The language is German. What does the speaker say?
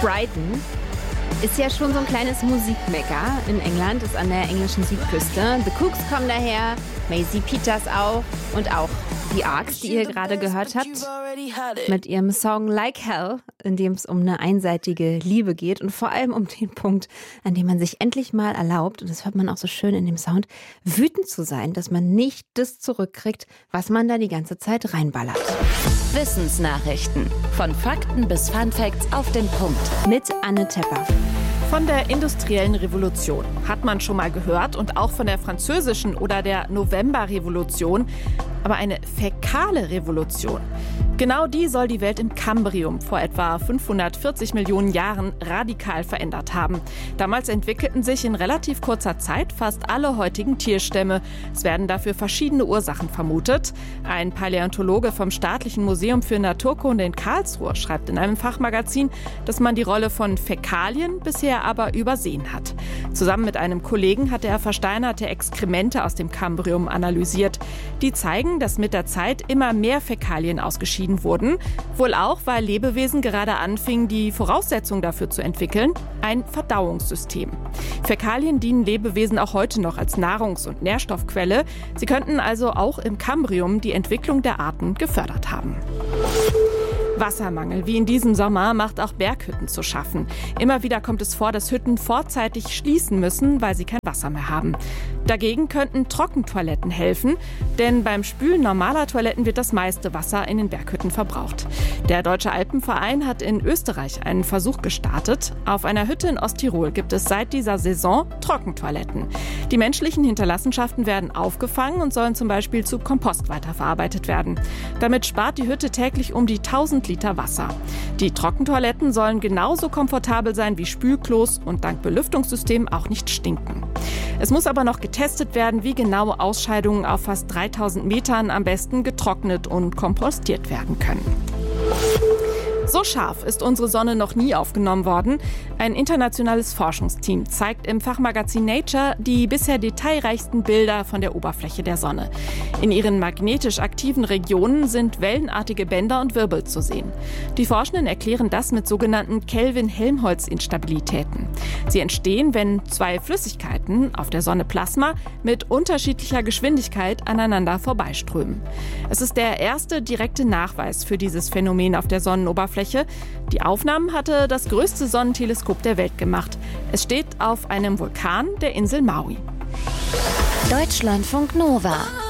Brighton ist ja schon so ein kleines Musikmekka in England, ist an der englischen Südküste. The Cooks kommen daher, Maisie Peters auch und auch die Arcs, die ihr gerade gehört habt, mit ihrem Song Like Hell, in dem es um eine einseitige Liebe geht und vor allem um den Punkt, an dem man sich endlich mal erlaubt, und das hört man auch so schön in dem Sound, wütend zu sein, dass man nicht das zurückkriegt, was man da die ganze Zeit reinballert. Wissensnachrichten. Von Fakten bis Funfacts auf den Punkt. Mit Anne Tepper. Von der industriellen Revolution hat man schon mal gehört und auch von der französischen oder der Novemberrevolution. Aber eine fäkale Revolution, genau die soll die Welt im Kambrium vor etwa 540 Millionen Jahren radikal verändert haben. Damals entwickelten sich in relativ kurzer Zeit fast alle heutigen Tierstämme. Es werden dafür verschiedene Ursachen vermutet. Ein Paläontologe vom Staatlichen Museum für Naturkunde in Karlsruhe schreibt in einem Fachmagazin, dass man die Rolle von Fäkalien bisher aber übersehen hat. Zusammen mit einem Kollegen hat er versteinerte Exkremente aus dem Kambrium analysiert. Die zeigen, dass mit der Zeit immer mehr Fäkalien ausgeschieden wurden. Wohl auch, weil Lebewesen gerade anfingen, die Voraussetzung dafür zu entwickeln, ein Verdauungssystem. Fäkalien dienen Lebewesen auch heute noch als Nahrungs- und Nährstoffquelle. Sie könnten also auch im Kambrium die Entwicklung der Arten gefördert haben. Wassermangel, wie in diesem Sommer, macht auch Berghütten zu schaffen. Immer wieder kommt es vor, dass Hütten vorzeitig schließen müssen, weil sie kein Wasser mehr haben. Dagegen könnten Trockentoiletten helfen, denn beim Spülen normaler Toiletten wird das meiste Wasser in den Berghütten verbraucht. Der Deutsche Alpenverein hat in Österreich einen Versuch gestartet. Auf einer Hütte in Osttirol gibt es seit dieser Saison Trockentoiletten. Die menschlichen Hinterlassenschaften werden aufgefangen und sollen zum Beispiel zu Kompost weiterverarbeitet werden. Damit spart die Hütte täglich um die 1000 Liter Wasser. Die Trockentoiletten sollen genauso komfortabel sein wie Spülklos und dank Belüftungssystem auch nicht stinken. Es muss aber noch getestet werden, wie genau Ausscheidungen auf fast 3000 Metern am besten getrocknet und kompostiert werden können. So scharf ist unsere Sonne noch nie aufgenommen worden. Ein internationales Forschungsteam zeigt im Fachmagazin Nature die bisher detailreichsten Bilder von der Oberfläche der Sonne. In ihren magnetisch aktiven Regionen sind wellenartige Bänder und Wirbel zu sehen. Die Forschenden erklären das mit sogenannten Kelvin-Helmholtz-Instabilitäten. Sie entstehen, wenn zwei Flüssigkeiten, auf der Sonne Plasma, mit unterschiedlicher Geschwindigkeit aneinander vorbeiströmen. Es ist der erste direkte Nachweis für dieses Phänomen auf der Sonnenoberfläche. Die Aufnahmen hatte das größte Sonnenteleskop der Welt gemacht. Es steht auf einem Vulkan der Insel Maui. Deutschlandfunk Nova